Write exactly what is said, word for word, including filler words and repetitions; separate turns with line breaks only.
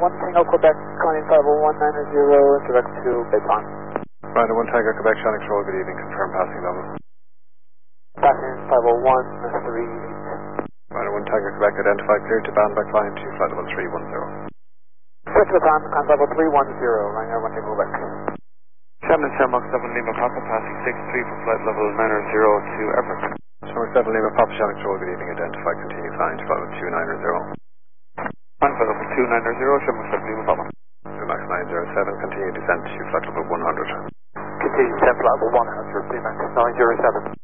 one Tango Quebec, calling five oh one nine zero, direct to Baypon.
Rhino one Tiger Quebec, Sonic Control, good evening, confirm passing level.
Passing five oh one three eight.
Rhino one Tiger Quebec, identify clear to band by flying to flight level three one zero.
Switch to Baypon, con level three one zero, Rhino one Tango Quebec.
Sherman Sherlock seven Lima Papa, passing six three for flight level nine zero to Everett.
Sherlock seven Lima Papa, Sonic Control, good evening, identify continue flying to flight level two nine zero.
Flight level two nine zero, Sherman seven Lima Papa.
Max nine zero seven, continue descent to flight level one hundred.
Continue descent level one hundred, Max nine zero seven.